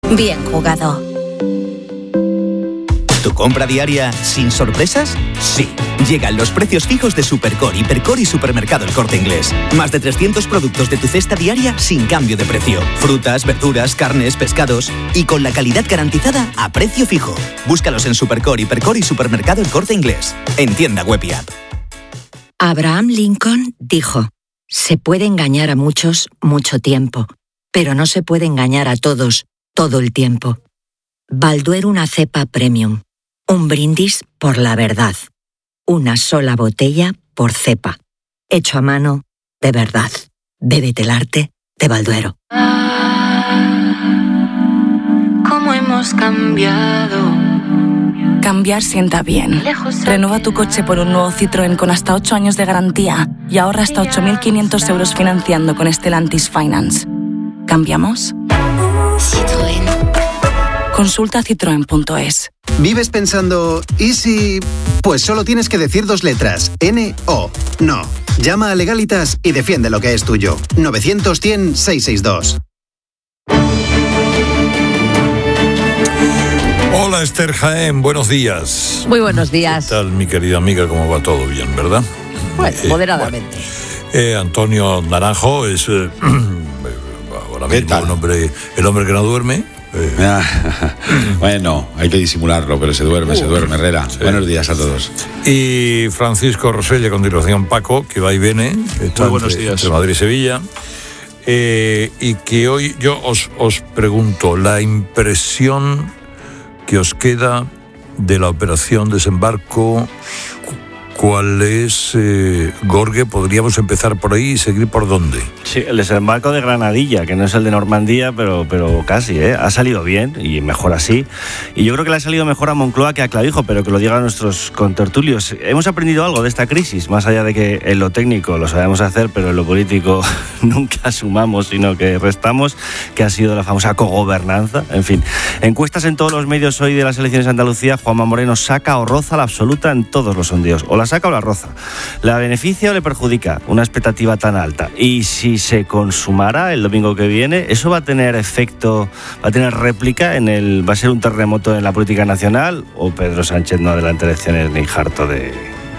Bien jugado. ¿Tu compra diaria sin sorpresas? Sí. Llegan los precios fijos de Supercore, Hipercore y Supermercado El Corte Inglés. Más de 300 productos de tu cesta diaria sin cambio de precio. Frutas, verduras, carnes, pescados y con la calidad garantizada a precio fijo. Búscalos en Supercore, Hipercore y Supermercado El Corte Inglés. En tienda web y app. Abraham Lincoln dijo: se puede engañar a muchos mucho tiempo, pero no se puede engañar a todos todo el tiempo. Balduero, una cepa premium. Un brindis por la verdad. Una sola botella por cepa. Hecho a mano, de verdad. Bébete el arte de Balduero. ¿Cómo hemos cambiado? Cambiar sienta bien. Renueva tu coche por un nuevo Citroën con hasta 8 años de garantía y ahorra hasta 8.500 euros financiando con Stellantis Finance. ¿Cambiamos? Citroën. Consulta citroen.es. ¿Vives pensando, ¿y si...? Pues solo tienes que decir 2 letras, N-O. No. Llama a Legalitas y defiende lo que es tuyo. 900-100-662. Hola, Esther Jaén, buenos días. Muy buenos días. ¿Qué tal, mi querida amiga? ¿Cómo va todo? Bien, ¿verdad? Bueno, moderadamente. Antonio Naranjo es ahora mismo el hombre que no duerme. Bueno, hay que disimularlo, pero se duerme, Herrera. Sí. Buenos días a todos. Y Francisco Rosell, a continuación Paco, que va y viene. Está muy buenos días. Entre Madrid y Sevilla. Y que hoy yo os pregunto, la impresión que os queda de la operación Desembarco, ¿cuál es, Gorge? ¿Podríamos empezar por ahí y seguir por dónde? Sí, el desembarco de Granadilla, que no es el de Normandía, pero casi, ha salido bien y mejor así. Y yo creo que le ha salido mejor a Moncloa que a Clavijo, pero que lo digan nuestros contertulios. Hemos aprendido algo de esta crisis, más allá de que en lo técnico lo sabemos hacer, pero en lo político nunca sumamos, sino que restamos, que ha sido la famosa cogobernanza. En fin, encuestas en todos los medios hoy de las elecciones de Andalucía. Juanma Moreno saca o roza la absoluta en todos los sondeos. O la saca o la roza. ¿La beneficia o le perjudica una expectativa tan alta? Y si se consumara el domingo que viene, ¿eso va a tener efecto, va a tener réplica va a ser un terremoto en la política nacional? ¿O Pedro Sánchez no adelanta elecciones ni harto de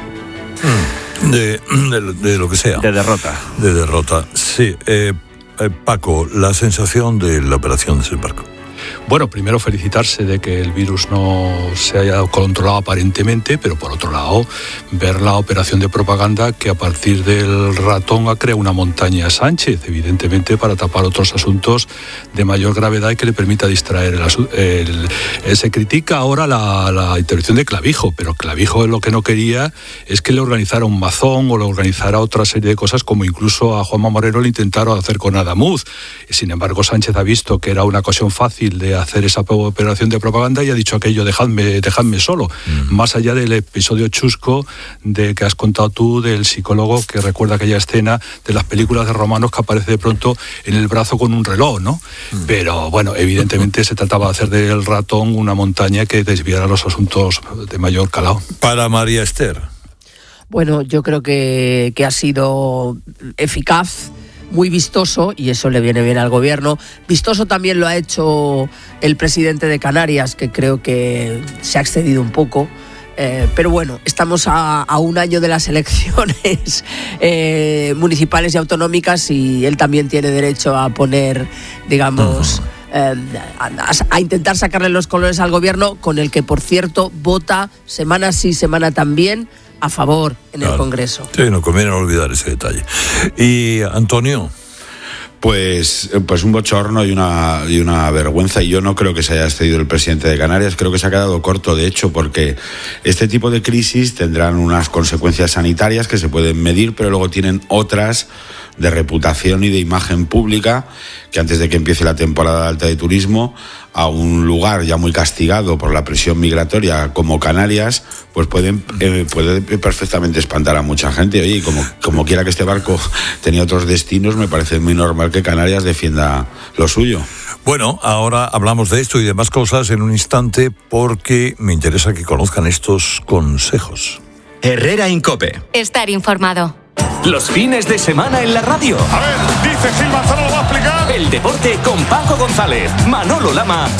lo que sea? De derrota. De derrota, sí. Paco, la sensación de la operación Desembarco. Bueno, primero felicitarse de que el virus no se haya controlado aparentemente, pero por otro lado, ver la operación de propaganda que a partir del ratón ha creado una montaña a Sánchez, evidentemente para tapar otros asuntos de mayor gravedad y que le permita distraer se critica ahora la intervención de Clavijo, pero Clavijo lo que no quería es que le organizara un mazón o le organizara otra serie de cosas, como incluso a Juanma Moreno le intentaron hacer con Adamuz. Sin embargo, Sánchez ha visto que era una ocasión fácil de hacer esa operación de propaganda y ha dicho aquello, dejadme solo. Más allá del episodio chusco de que has contado tú del psicólogo que recuerda aquella escena de las películas de romanos que aparece de pronto en el brazo con un reloj, ¿no? Pero bueno, evidentemente se trataba de hacer del ratón una montaña que desviara los asuntos de mayor calado. Para María Esther. Bueno, yo creo que ha sido eficaz, muy vistoso, y eso le viene bien al gobierno. Vistoso también lo ha hecho el presidente de Canarias, que creo que se ha excedido un poco. Pero bueno, estamos a un año de las elecciones municipales y autonómicas, y él también tiene derecho a poner, digamos, a intentar sacarle los colores al gobierno, con el que, por cierto, vota semana sí, semana también a favor en el Congreso. Sí, no conviene olvidar ese detalle. Y Antonio. Pues un bochorno y una vergüenza, y yo no creo que se haya excedido el presidente de Canarias, creo que se ha quedado corto, de hecho, porque este tipo de crisis tendrán unas consecuencias sanitarias que se pueden medir, pero luego tienen otras de reputación y de imagen pública, que antes de que empiece la temporada alta de turismo, a un lugar ya muy castigado por la presión migratoria como Canarias, pues puede perfectamente espantar a mucha gente. Oye, y como quiera que este barco tenía otros destinos, me parece muy normal que Canarias defienda lo suyo. Bueno, ahora hablamos de esto y demás cosas en un instante, porque me interesa que conozcan estos consejos. Herrera Incope. Estar informado. Los fines de semana en la radio. A ver, dice Gil Manzano, lo va a explicar. El deporte con Paco González, Manolo Lama